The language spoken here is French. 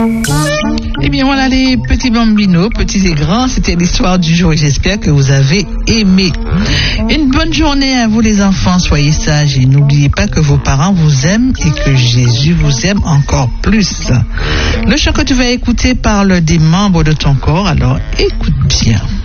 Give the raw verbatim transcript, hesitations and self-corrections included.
Eh bien voilà les petits bambinos, petits et grands, c'était l'histoire du jour et j'espère que vous avez aimé. Une bonne journée à vous les enfants, soyez sages et n'oubliez pas que vos parents vous aiment et que Jésus vous aime encore plus. Le chant que tu vas écouter parle des membres de ton corps, alors écoute bien.